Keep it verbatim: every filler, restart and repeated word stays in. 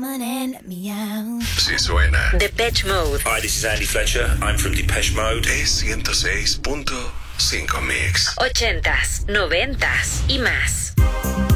Si suena. Depeche Mode. Hi, this is Andy Fletcher. I'm from Depeche Mode. Es ciento seis punto cinco Mix. Ochentas, noventas y más.